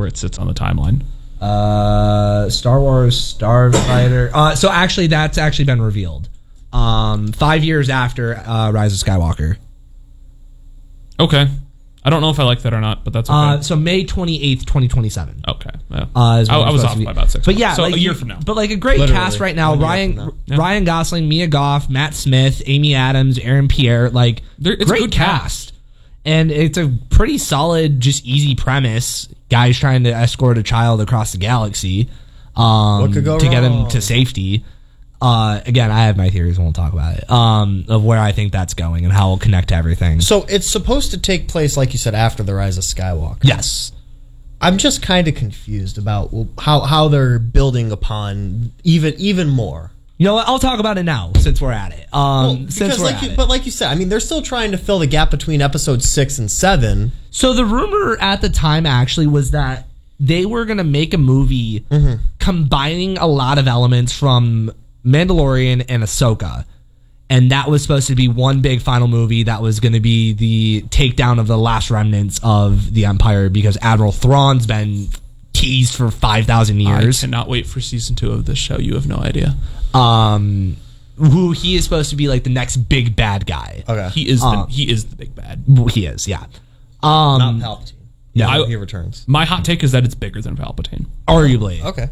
where it sits on the timeline. Star Wars Starfighter. So actually, that's actually been revealed. 5 years after Rise of Skywalker. Okay. I don't know if I like that or not, but that's okay. So May 28th, 2027. Okay. Yeah. I was off by about 6 months. But yeah, so like, a year from now. But like a great cast right now. Ryan Gosling, Mia Goth, Matt Smith, Amy Adams, Aaron Pierre. Like, it's great a good cast. And it's a pretty solid, just easy premise. Guys trying to escort a child across the galaxy What could go to get him wrong? to safety. Again, I have my theories and we'll talk about it. Of where I think that's going and how it'll connect to everything. So it's supposed to take place, like you said, after the Rise of Skywalker. Yes. I'm just kind of confused about how they're building upon even more. You know what? I'll talk about it now since we're at it. But like you said, I mean, they're still trying to fill the gap between episodes 6 and 7. So the rumor at the time actually was that they were going to make a movie combining a lot of elements from Mandalorian and Ahsoka. And that was supposed to be one big final movie that was going to be the takedown of the last remnants of the Empire, because Admiral Thrawn's been teased for 5,000 years. I cannot wait for season 2 of this show. You have no idea. Who he is supposed to be like the next big bad guy. Okay. He is the big bad. He is, yeah. Not Palpatine. No. He returns. My hot take is that it's bigger than Palpatine. Arguably. Okay.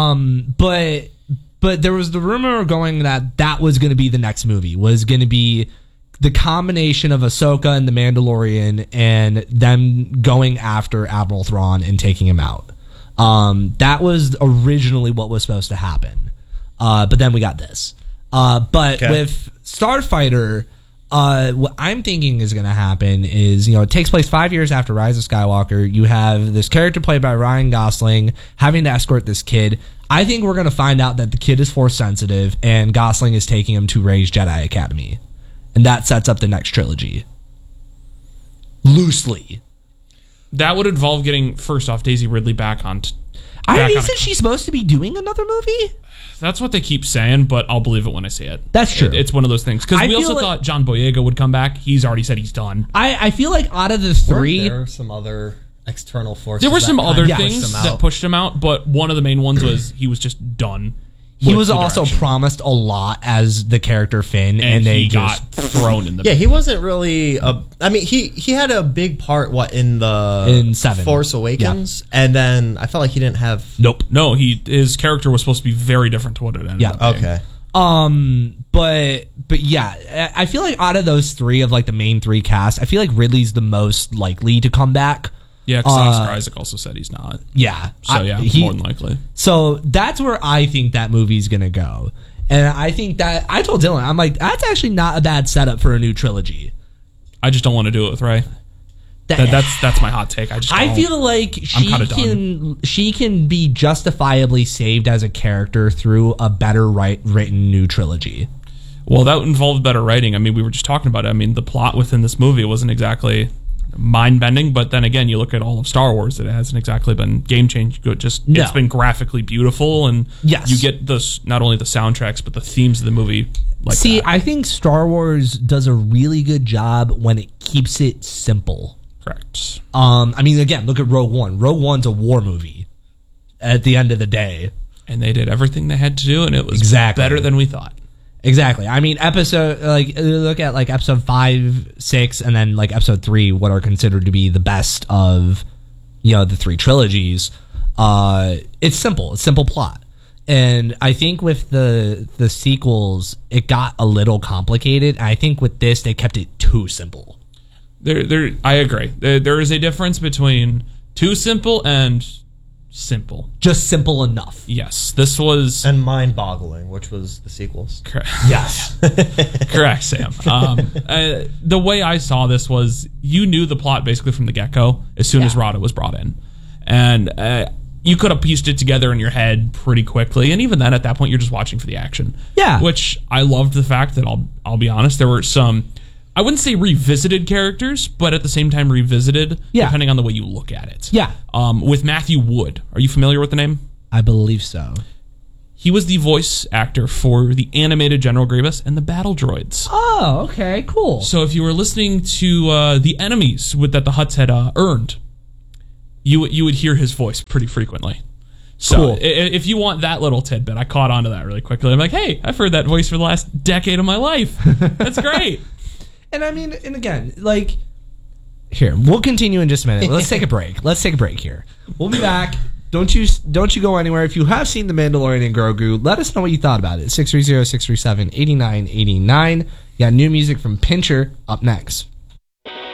But there was the rumor going that was going to be the next movie, was going to be the combination of Ahsoka and the Mandalorian and them going after Admiral Thrawn and taking him out. That was originally what was supposed to happen. But then we got this. With Starfighter, what I'm thinking is going to happen is, it takes place 5 years after Rise of Skywalker. You have this character played by Ryan Gosling having to escort this kid. I think we're going to find out that the kid is Force sensitive and Gosling is taking him to Rey's Jedi Academy. And that sets up the next trilogy. Loosely. That would involve getting, first off, Daisy Ridley back on. Isn't she supposed to be doing another movie? That's what they keep saying, but I'll believe it when I see it. That's true. It's one of those things. Because we also thought John Boyega would come back. He's already said he's done. I feel like out of the three... There are some other external forces. There were some other things pushed him out. that pushed him out, but one of the main ones was he was just done. He was also promised a lot as the character Finn, and they he just got thrown in the... Yeah, he wasn't really he had a big part in 7 Force Awakens, and then I felt like he didn't have... Nope. No, his character was supposed to be very different to what it ended up being. Okay. But yeah, I feel like out of those three, of like the main three cast, I feel like Ridley's the most likely to come back. Yeah, because Oscar Isaac also said he's not. Yeah. So more than likely. So that's where I think that movie's going to go. And I think that, I told Dylan, I'm like, that's actually not a bad setup for a new trilogy. I just don't want to do it with Rey. That's my hot take. I feel like she can be justifiably saved as a character through a better written new trilogy. Well, that involved better writing. I mean, we were just talking about it. I mean, the plot within this movie wasn't exactly mind-bending, but then again, you look at all of Star Wars, it hasn't exactly been game-changing. It's been graphically beautiful, and you get not only the soundtracks, but the themes of the movie. I think Star Wars does a really good job when it keeps it simple. Correct. I mean, again, look at Rogue One. Rogue One's a war movie at the end of the day. And they did everything they had to do, and it was better than we thought. Exactly. I mean, look at like episode 5, 6, and then like episode 3, what are considered to be the best of, the three trilogies. It's simple. It's simple plot. And I think with the sequels, it got a little complicated. I think with this, they kept it too simple. I agree. There is a difference between too simple and simple. Just simple enough. Yes. This was... And mind-boggling, which was the sequels. Correct. Yes. Correct, Sam. The way I saw this was, you knew the plot basically from the get-go as soon as Rada was brought in. And you could have pieced it together in your head pretty quickly. And even then, at that point, you're just watching for the action. Yeah. Which I loved the fact that, I'll be honest, there were some... I wouldn't say revisited characters, but at the same time revisited, depending on the way you look at it. Yeah. With Matthew Wood. Are you familiar with the name? I believe so. He was the voice actor for the animated General Grievous and the Battle Droids. Oh, okay, cool. So if you were listening to the enemies that the Hutts had earned, you would hear his voice pretty frequently. So Cool. if you want that little tidbit, I caught on to that really quickly. I'm like, hey, I've heard that voice for the last decade of my life. That's great. And I mean, and again, like, here, we'll continue in just a minute. Let's take a break. Let's take a break here. We'll be back. Don't you go anywhere. If you have seen The Mandalorian and Grogu, let us know what you thought about it. 630-637-8989. Yeah, new music from Pincher up next.